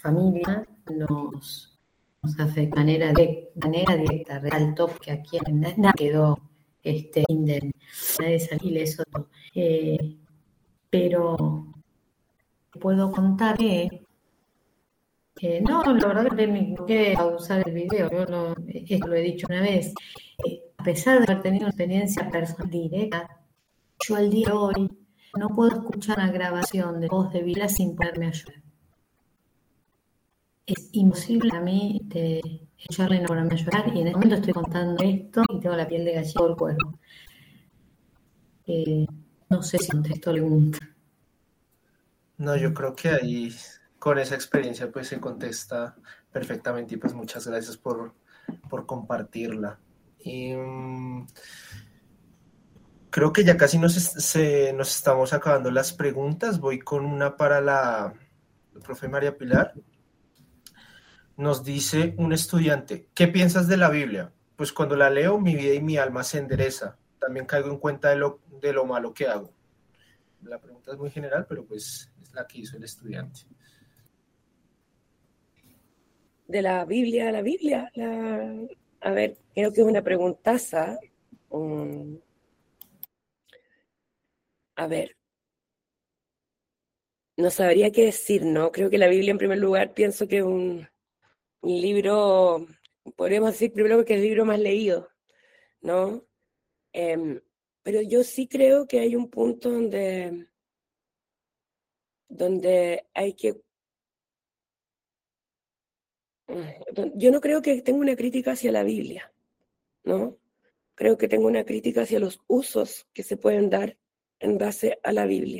familia nos afecta de manera directa, realto, porque aquí nada quedó indemne, nadie salió ileso. Pero puedo contar que no, la verdad que me equivoqué a usar el video, esto lo he dicho una vez, a pesar de haber tenido una experiencia personal directa, yo al día de hoy no puedo escuchar una grabación de voz de Vila sin ponerme a llorar. Es imposible a mí de echarle y no ponerme a llorar, y en este momento estoy contando esto y tengo la piel de gallina por el cuerpo. No sé si contesto la pregunta. No, yo creo que ahí con esa experiencia pues se contesta perfectamente y pues muchas gracias por compartirla. Y creo que ya casi nos estamos acabando las preguntas. Voy con una para la profe María Pilar. Nos dice un estudiante, ¿qué piensas de la Biblia? Pues cuando la leo, mi vida y mi alma se endereza. También caigo en cuenta de lo malo que hago. La pregunta es muy general, pero pues es la que hizo el estudiante. De la Biblia, a ver, creo que es una preguntaza. A ver, no sabría qué decir, ¿no? Creo que la Biblia, en primer lugar, pienso que es un libro, podríamos decir primero que es el libro más leído, ¿no? Pero yo sí creo que hay un punto donde hay que... Yo no creo que tenga una crítica hacia la Biblia, ¿no? Creo que tengo una crítica hacia los usos que se pueden dar en base a la Biblia.